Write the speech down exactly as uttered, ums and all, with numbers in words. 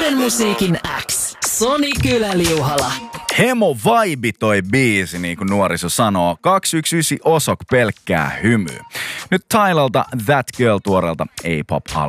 Uuden musiikin X. Soni Kyläliuhala. Hemo vibe toi biisi, niin kuin nuoriso sanoo. kaksisataayhdeksänkymmentäyhdeksän Osok pelkkää hymyä. Nyt Tylalta That Girl tuoreelta A-pop-albumilta.